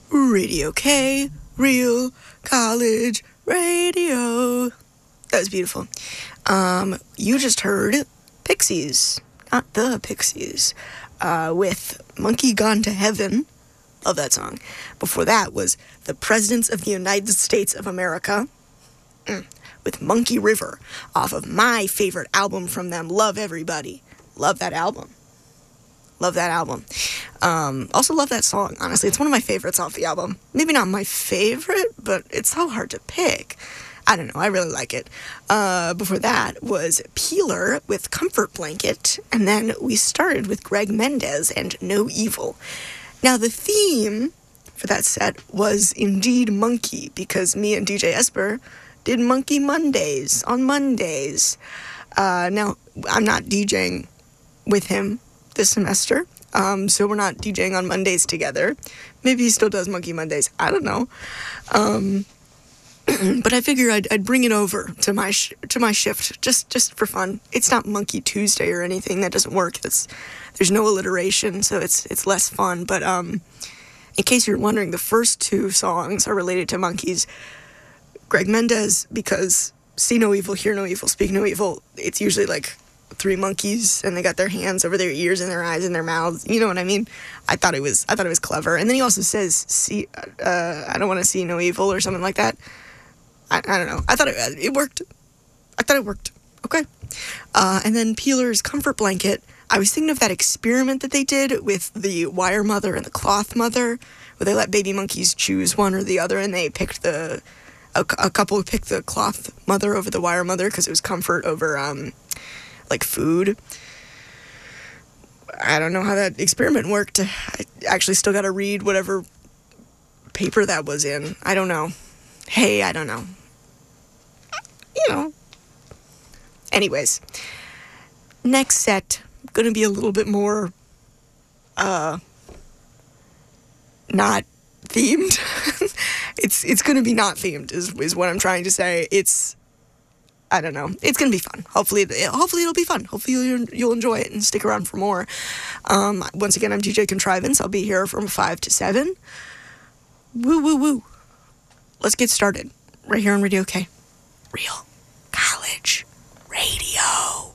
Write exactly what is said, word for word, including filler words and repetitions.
Radio K, Real College Radio. That was beautiful. Um, you just heard Pixies, not the Pixies, uh, with Monkey Gone to Heaven. Love that song. Before that was The Presidents of the United States of America mm, with Monkey River off of my favorite album from them, Love Everybody. Love that album. Love that album. Um, also love that song, honestly. It's one of my favorites off the album. Maybe not my favorite, but it's so hard to pick. I don't know. I really like it. Uh, before that was Peeler with Comfort Blanket. And then we started with Greg Mendez and No Evil. Now, the theme for that set was indeed Monkey, because me and D J Esper did Monkey Mondays on Mondays. Uh, now, I'm not DJing with him this semester, um, so we're not DJing on Mondays together. Maybe he still does Monkey Mondays. I don't know. Um, but I figure I'd, I'd bring it over to my sh- to my shift just just for fun. It's not Monkey Tuesday or anything. That doesn't work. That's there's no alliteration, so it's it's less fun. But um, in case you're wondering, the first two songs are related to monkeys. Greg Mendez, because see no evil, hear no evil, speak no evil. It's usually like three monkeys, and they got their hands over their ears and their eyes and their mouths. You know what I mean? I thought it was I thought it was clever. And then he also says, "See, uh, I don't want to see no evil" or something like that. I, I don't know. I thought it, it worked. I thought it worked. Okay. Uh, and then Peeler's Comfort Blanket. I was thinking of that experiment that they did with the wire mother and the cloth mother, where they let baby monkeys choose one or the other, and they picked the a, a couple picked the cloth mother over the wire mother because it was comfort over um like food. I don't know how that experiment worked. I actually still got to read whatever paper that was in. I don't know. Hey, I don't know. You know. Anyways, next set, gonna be a little bit more, uh, not themed. it's it's gonna be not themed, is is what I'm trying to say. It's, I don't know. It's gonna be fun. Hopefully, it, hopefully it'll be fun. Hopefully you'll, you'll enjoy it and stick around for more. Um, once again, I'm D J Contrivance. I'll be here from five to seven. Woo, woo, woo. Let's get started right here on Radio K. Real College Radio.